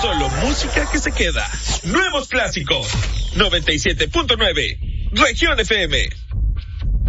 Solo música que se queda. Nuevos clásicos. 97.9. Región FM.